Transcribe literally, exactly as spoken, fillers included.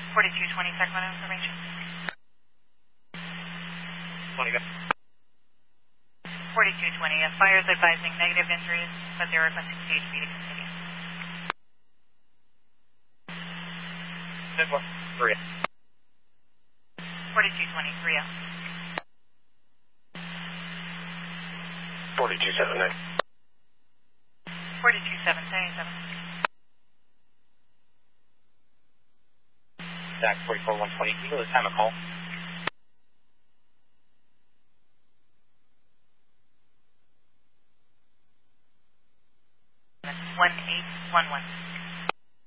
forty-two twenty, Sacramento information. twenty, go. forty-two twenty, uh, fires advising negative injuries, but they're requesting C H P to continue. ten four, three. forty-two twenty, three oh. forty-two seven nine. forty-two seven seventy-seven. Zach forty-four one twenty, can you go to the time of call?